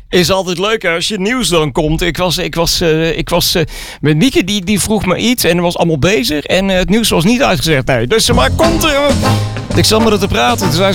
Is altijd leuk hè, als je nieuws dan komt. Ik was met Mieke, die vroeg me iets en was allemaal bezig. En het nieuws was niet uitgezegd. Nee. Dus maar komt er... Ik zat met haar te praten. Toen zei